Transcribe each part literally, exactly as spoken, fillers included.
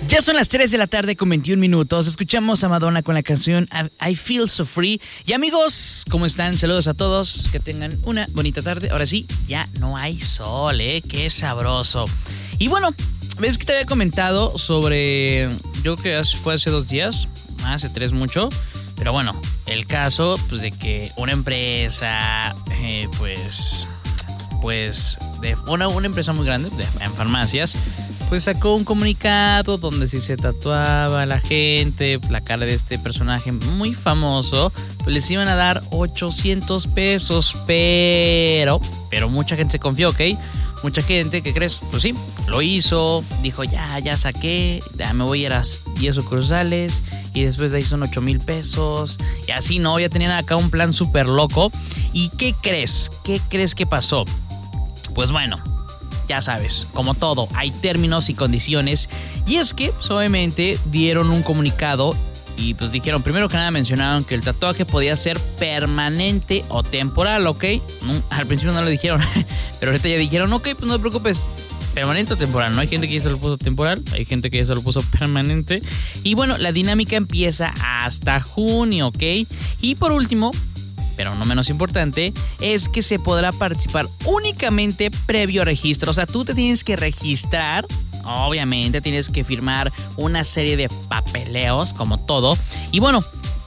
Ya son las tres de la tarde con veintiún minutos. Escuchamos a Madonna con la canción I Feel So Free. Y amigos, ¿cómo están? Saludos a todos. Que tengan una bonita tarde. Ahora sí, ya no hay sol, ¿eh? Qué sabroso. Y bueno, ves que te había comentado sobre... Yo creo que fue hace dos días. Hace tres mucho. Pero bueno, el caso pues de que una empresa, eh, pues... Pues... De una, una empresa muy grande de, en farmacias... Pues sacó un comunicado donde si se tatuaba a la gente la cara de este personaje muy famoso, pues les iban a dar ochocientos pesos, pero, pero mucha gente se confió, ¿ok? Mucha gente, ¿qué crees? Pues sí, lo hizo, dijo ya, ya saqué, ya me voy a ir a diez sucursales y después de ahí son ocho mil pesos y así, ¿no? Ya tenían acá un plan súper loco. ¿Y qué crees? ¿Qué crees que pasó? Pues bueno, ya sabes, como todo, hay términos y condiciones. Y es que, pues, obviamente, dieron un comunicado y pues dijeron, primero que nada mencionaron que el tatuaje podía ser permanente o temporal, ¿ok? No, al principio no lo dijeron, pero ahorita ya dijeron, ok, pues no te preocupes, permanente o temporal, ¿no? Hay gente que ya se lo puso temporal, hay gente que ya se lo puso permanente. Y bueno, la dinámica empieza hasta junio, ¿ok? Y por último, pero no menos importante, es que se podrá participar únicamente previo registro. O sea, tú te tienes que registrar, obviamente tienes que firmar una serie de papeleos, como todo. Y bueno,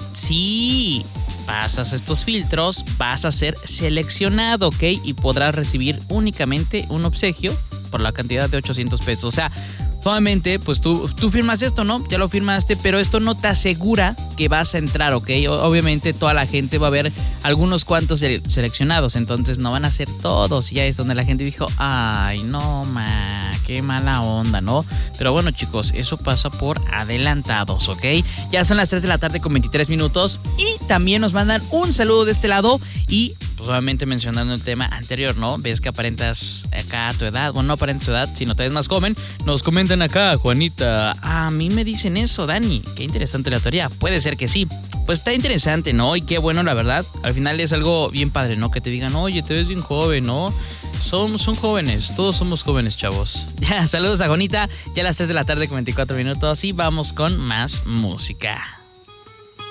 si pasas estos filtros, vas a ser seleccionado, ¿ok? Y podrás recibir únicamente un obsequio por la cantidad de ochocientos pesos. O sea, obviamente, pues tú, tú firmas esto, ¿no? Ya lo firmaste, pero esto no te asegura que vas a entrar, ¿ok? Obviamente toda la gente va a ver algunos cuantos seleccionados, entonces no van a ser todos. Y ya es donde la gente dijo, ay, no, ma, qué mala onda, ¿no? Pero bueno, chicos, eso pasa por adelantados, ¿ok? Ya son las tres de la tarde con veintitrés minutos y también nos mandan un saludo de este lado y... Pues obviamente mencionando el tema anterior, ¿no? Ves que aparentas acá a tu edad. Bueno, no aparentas tu edad, sino te ves más joven. Nos comentan acá, Juanita. A mí me dicen eso, Dani. Qué interesante la teoría. Puede ser que sí. Pues está interesante, ¿no? Y qué bueno, la verdad. Al final es algo bien padre, ¿no? Que te digan, oye, te ves bien joven, ¿no? Son, son jóvenes. Todos somos jóvenes, chavos. Ya, saludos a Juanita. Ya a las tres de la tarde con veinticuatro minutos. Y vamos con más música.